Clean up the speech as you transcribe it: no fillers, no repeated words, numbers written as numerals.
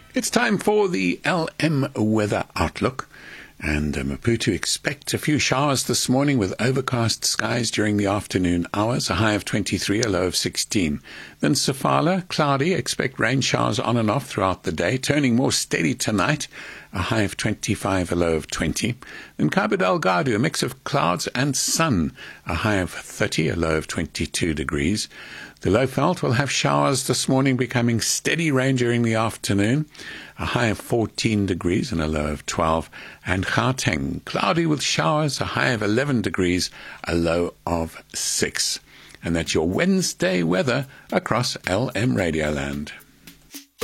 It's time for the LM Weather Outlook. And Maputo expect a few showers this morning with overcast skies during the afternoon hours, a high of 23, a low of 16. Then Sofala, cloudy, expect rain showers on and off throughout the day, turning more steady tonight, a high of 25, a low of 20. Then Cabo Delgado, a mix of clouds and sun, a high of 30, a low of 22 degrees. The Lowveld will have showers this morning, becoming steady rain during the afternoon, a high of 14 degrees and a low of 12. And Gauteng, cloudy with showers, a high of 11 degrees, a low of 6. And that's your Wednesday weather across LM Radioland.